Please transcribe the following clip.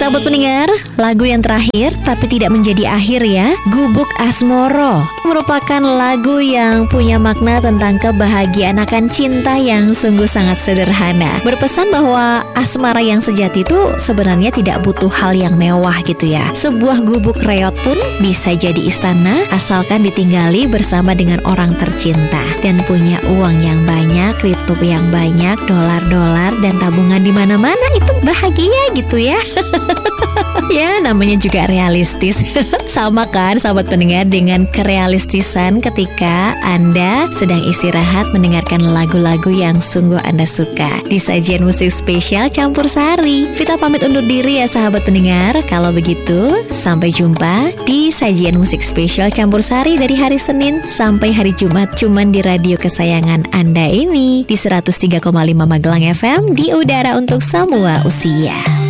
Sahabat pendengar, lagu yang terakhir tapi tidak menjadi akhir ya, Gubuk Asmoro merupakan lagu yang punya makna tentang kebahagiaan akan cinta yang sungguh sangat sederhana. Berpesan bahwa asmara yang sejati itu sebenarnya tidak butuh hal yang mewah gitu ya. Sebuah gubuk reot pun bisa jadi istana asalkan ditinggali bersama dengan orang tercinta dan punya uang yang banyak, YouTube yang banyak, dolar-dolar dan tabungan di mana-mana, itu bahagia gitu ya. Ya, namanya juga realistis. Sama kan sahabat pendengar dengan kerealistisan ketika Anda sedang istirahat mendengarkan lagu-lagu yang sungguh Anda suka di sajian musik spesial Campur Sari. Vita pamit undur diri ya sahabat pendengar. Kalau begitu, sampai jumpa di sajian musik spesial Campur Sari dari hari Senin sampai hari Jumat, cuman di radio kesayangan Anda ini di 103,5 Magelang FM, di udara untuk semua usia.